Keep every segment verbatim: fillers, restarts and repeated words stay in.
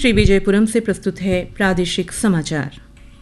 श्री विजयपुरम से प्रस्तुत है प्रादेशिक समाचार।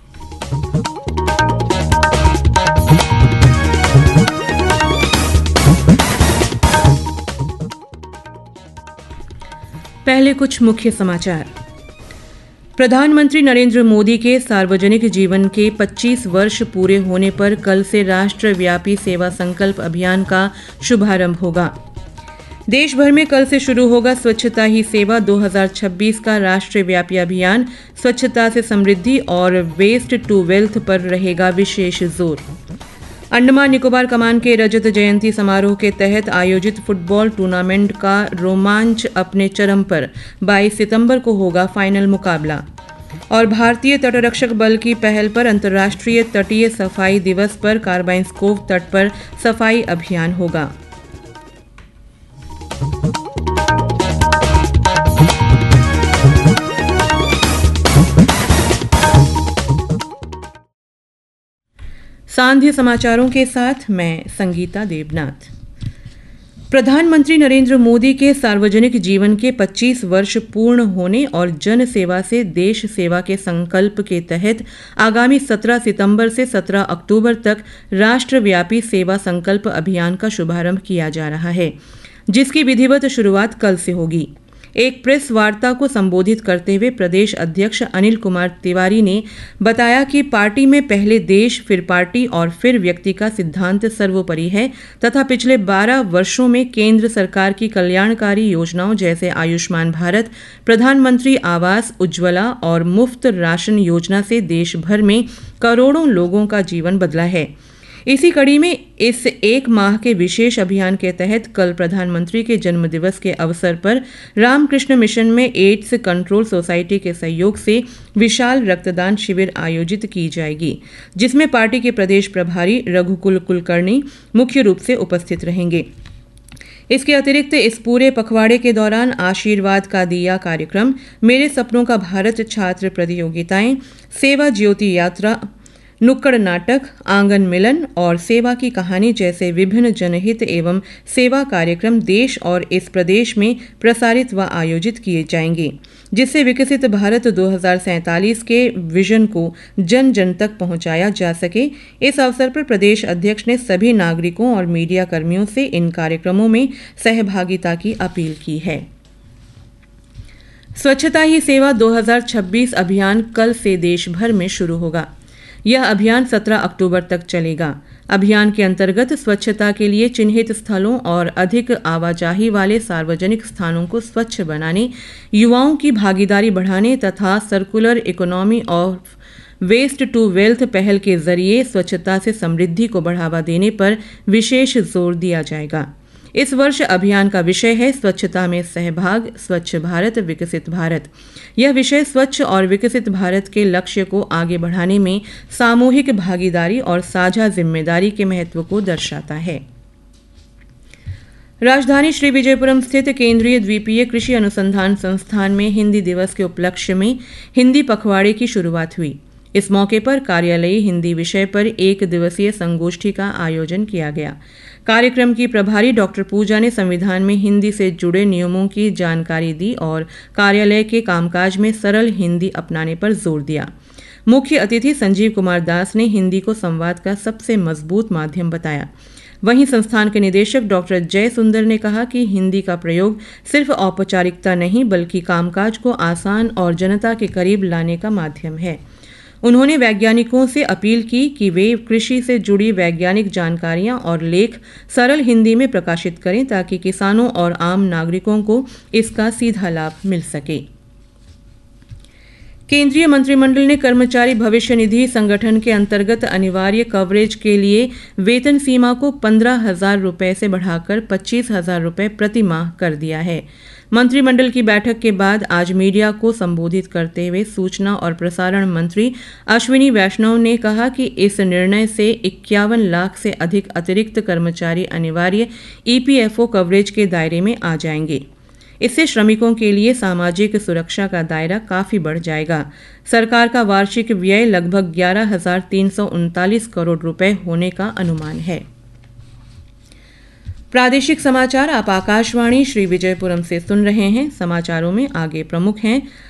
पहले कुछ मुख्य समाचार। प्रधानमंत्री नरेंद्र मोदी के सार्वजनिक जीवन के पच्चीस वर्ष पूरे होने पर कल से राष्ट्रव्यापी सेवा संकल्प अभियान का शुभारंभ होगा। देश भर में कल से शुरू होगा स्वच्छता ही सेवा दो हज़ार छब्बीस का राष्ट्रव्यापी अभियान। स्वच्छता से समृद्धि और वेस्ट टू वेल्थ पर रहेगा विशेष जोर। अंडमान निकोबार कमान के रजत जयंती समारोह के तहत आयोजित फुटबॉल टूर्नामेंट का रोमांच अपने चरम पर। बाईस सितंबर को होगा फाइनल मुकाबला। और भारतीय तटरक्षक बल की पहल पर अंतर्राष्ट्रीय तटीय सफाई दिवस पर कार्बाइंस कोव तट पर सफाई अभियान होगा। सांध्य समाचारों के साथ मैं संगीता देवनाथ। प्रधानमंत्री नरेंद्र मोदी के सार्वजनिक जीवन के पच्चीस वर्ष पूर्ण होने और जन सेवा से देश सेवा के संकल्प के तहत आगामी सत्रह सितंबर से सत्रह अक्टूबर तक राष्ट्रव्यापी सेवा संकल्प अभियान का शुभारंभ किया जा रहा है, जिसकी विधिवत शुरुआत कल से होगी। एक प्रेस वार्ता को संबोधित करते हुए प्रदेश अध्यक्ष अनिल कुमार तिवारी ने बताया कि पार्टी में पहले देश फिर पार्टी और फिर व्यक्ति का सिद्धांत सर्वोपरि है तथा पिछले बारह वर्षों में केंद्र सरकार की कल्याणकारी योजनाओं जैसे आयुष्मान भारत, प्रधानमंत्री आवास, उज्ज्वला और मुफ्त राशन योजना से देश भर में करोड़ों लोगों का जीवन बदला है। इसी कड़ी में इस एक माह के विशेष अभियान के तहत कल प्रधानमंत्री के जन्मदिवस के अवसर पर रामकृष्ण मिशन में एड्स कंट्रोल सोसाइटी के सहयोग से विशाल रक्तदान शिविर आयोजित की जाएगी, जिसमें पार्टी के प्रदेश प्रभारी रघुकुल कुलकर्णी मुख्य रूप से उपस्थित रहेंगे। इसके अतिरिक्त इस पूरे पखवाड़े के दौरान आशीर्वाद का दिया कार्यक्रम, मेरे सपनों का भारत छात्र प्रतियोगिताएं, सेवा ज्योति यात्रा, नुक्कड़ नाटक, आंगन मिलन और सेवा की कहानी जैसे विभिन्न जनहित एवं सेवा कार्यक्रम देश और इस प्रदेश में प्रसारित व आयोजित किए जाएंगे, जिससे विकसित भारत दो हज़ार सैंतालीस के विजन को जन जन तक पहुंचाया जा सके। इस अवसर पर प्रदेश अध्यक्ष ने सभी नागरिकों और मीडिया कर्मियों से इन कार्यक्रमों में सहभागिता की अपील की है। स्वच्छता ही सेवा दो हज़ार छब्बीस अभियान कल से देश भर में शुरू होगा। यह अभियान सत्रह अक्टूबर तक चलेगा। अभियान के अंतर्गत स्वच्छता के लिए चिन्हित स्थलों और अधिक आवाजाही वाले सार्वजनिक स्थानों को स्वच्छ बनाने, युवाओं की भागीदारी बढ़ाने तथा circular economy of waste to wealth पहल के जरिए स्वच्छता से समृद्धि को बढ़ावा देने पर विशेष जोर दिया जाएगा। इस वर्ष अभियान का विषय है स्वच्छता में सहभाग, स्वच्छ भारत विकसित भारत। यह विषय स्वच्छ और विकसित भारत के लक्ष्य को आगे बढ़ाने में सामूहिक भागीदारी और साझा जिम्मेदारी के महत्व को दर्शाता है। राजधानी श्री विजयपुरम स्थित केंद्रीय द्वीपीय कृषि अनुसंधान संस्थान में हिंदी दिवस के उपलक्ष्य में हिंदी पखवाड़े की शुरुआत हुई। इस मौके पर कार्यालयी हिंदी विषय पर एक दिवसीय संगोष्ठी का आयोजन किया गया। कार्यक्रम की प्रभारी डॉक्टर पूजा ने संविधान में हिंदी से जुड़े नियमों की जानकारी दी और कार्यालय के कामकाज में सरल हिंदी अपनाने पर जोर दिया। मुख्य अतिथि संजीव कुमार दास ने हिंदी को संवाद का सबसे मजबूत माध्यम बताया। वहीं संस्थान के निदेशक डॉक्टर जय सुंदर ने कहा कि हिंदी का प्रयोग सिर्फ औपचारिकता नहीं बल्कि कामकाज को आसान और जनता के करीब लाने का माध्यम है। उन्होंने वैज्ञानिकों से अपील की कि वे कृषि से जुड़ी वैज्ञानिक जानकारियां और लेख सरल हिंदी में प्रकाशित करें ताकि किसानों और आम नागरिकों को इसका सीधा लाभ मिल सके। केंद्रीय मंत्रिमंडल ने कर्मचारी भविष्य निधि संगठन के अंतर्गत अनिवार्य कवरेज के लिए वेतन सीमा को पंद्रह हजार रुपये से बढ़ाकर पच्चीस हजार रुपये प्रति माह कर दिया है। मंत्रिमंडल की बैठक के बाद आज मीडिया को संबोधित करते हुए सूचना और प्रसारण मंत्री अश्विनी वैष्णव ने कहा कि इस निर्णय से इक्यावन लाख से अधिक अतिरिक्त कर्मचारी अनिवार्य ईपीएफओ कवरेज के दायरे में आ जाएंगे। इससे श्रमिकों के लिए सामाजिक सुरक्षा का दायरा काफी बढ़ जाएगा। सरकार का वार्षिक व्यय लगभग ग्यारह हजार तीन सौ उनतालीस करोड़ रुपए होने का अनुमान है। प्रादेशिक समाचार आप आकाशवाणी श्री विजयपुरम से सुन रहे हैं। समाचारों में आगे प्रमुख हैं।